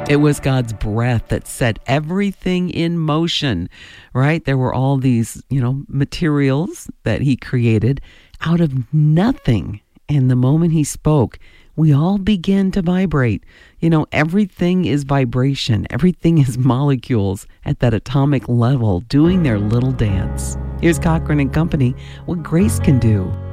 It was God's breath that set everything in motion, right? There were all these, materials that he created out of nothing. And the moment he spoke, we all begin to vibrate. Everything is vibration. Everything is molecules at that atomic level doing their little dance. Here's Cochran and Company, What Grace Can Do.